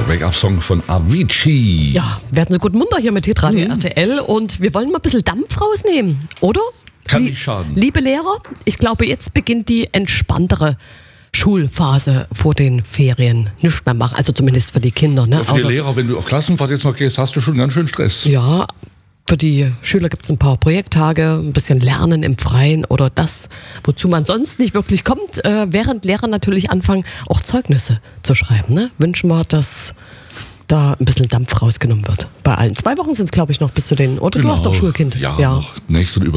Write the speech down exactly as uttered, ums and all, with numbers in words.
Wake-up-Song von Avicii. Ja, werden Sie gut munter hier mit Hitradio mhm. R T L und wir wollen mal ein bisschen Dampf rausnehmen, oder? Kann nicht schaden. Liebe Lehrer, ich glaube, jetzt beginnt die entspanntere Schulphase vor den Ferien. Nicht mehr machen, also zumindest für die Kinder. Ne? Ja, für die also, Lehrer, wenn du auf Klassenfahrt jetzt mal gehst, hast du schon ganz schön Stress. Ja, für die Schüler gibt es ein paar Projekttage, ein bisschen Lernen im Freien oder das, wozu man sonst nicht wirklich kommt, äh, während Lehrer natürlich anfangen, auch Zeugnisse zu schreiben. Ne? Wünschen wir, dass da ein bisschen Dampf rausgenommen wird. Bei allen. Zwei Wochen sind es, glaube ich, noch bis zu den, oder Genau. Du hast doch Schulkind. Ja, ja. Noch nächste und über